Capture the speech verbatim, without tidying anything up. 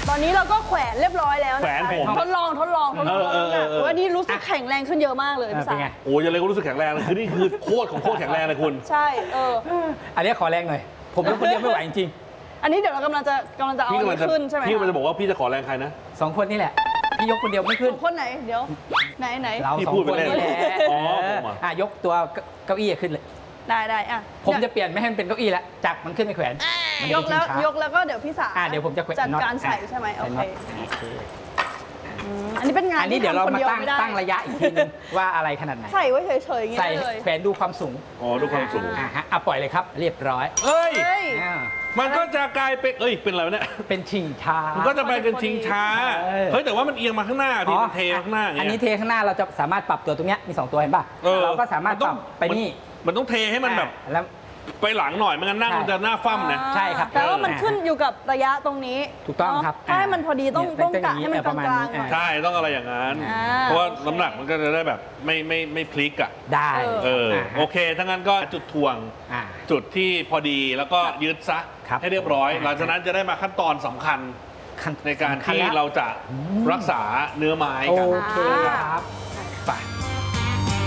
ตอนนี้เราก็แขวนเรียบร้อยแล้วนะแขวนผมทดลองทดลองทดลองน้ำหนักวันนี้รู้สึกแข็งแรงขึ้นเยอะมากเลยพี่สาวโอ้ยยังไงก็รู้สึกแข็งแรงเลยคือนี่คือโคตรของโคตรแข็งแรงเลยคุณใช่เอออันนี้ขอแรงหน่อยผมยกคนเดียวไม่ไหวจริงอันนี้เดี๋ยวเรากำลังจะกำลังจะเอาขึ้นใช่ไหมพี่กำลังจะบอกว่าพี่จะขอแรงใครนะสองคนนี่แหละพี่ยกคนเดียวไม่ขึ้นคนไหนเดี๋ยวไหนไหนเราสองคนนี่แหละอ๋ออ่ะยกตัวเก้าอี้ขึ้นเลยได้ได้อ่ะผมจะเปลี่ยนไม่ให้มันเป็นเก้าอี้แล้วจับมันขึ้นไปแขวนยกแล้วยกแล้วก็เดี๋ยวพี่สาวอ่ะเดี๋ยวผมจะจัดการใส่ใช่ไหมโอเคอันนี้เป็นงานอันนี้เดี๋ยวเรามาตั้งตั้งระยะอีกทีนึงว่าอะไรขนาดไหนใส่ไว้เฉยๆอย่างเงี้ยเลยใส่แขวนดูความสูงอ๋อดูความสูงอ่ะฮะอ่ะปล่อยเลยครับเรียบร้อยเอ้ยมันก็จะกลายเป็นเอ้ยเป็นอะไรเนี่ยเป็นชิงช้ามันก็จะเป็นชิงช้าเฮ้ยแต่ว่ามันเอียงมาข้างหน้าทีมันเทข้างหน้าอย่างเงี้ยอันนี้เทข้างหน้าเราจะสามารถปรับตัวตรงเนี้ยมีสองตัวเห็นป่ะเราก็สามารถปรับไปนี่มันต้องเทให้มันแบบแล้วไปหลังหน่อยไม่งั้นนั่งมันจะหน้าฟั่มนะใช่ครับแต่ว่ามันขึ้นอยู่กับระยะตรงนี้ถูกต้องครับถ้าให้มันพอดีต้องต้องกะให้มันกลางๆใช่ต้องอะไรอย่างนั้นเพราะว่าน้ำหนักมันก็จะได้แบบไม่ไม่ไม่พลิกอ่ะได้เออโอเคถ้างั้นก็จุดทวงจุดที่พอดีแล้วก็ยืดซะให้เรียบร้อยหลังจากนั้นจะได้มาขั้นตอนสำคัญในการที่เราจะรักษาเนื้อไม้กันโอเคครับ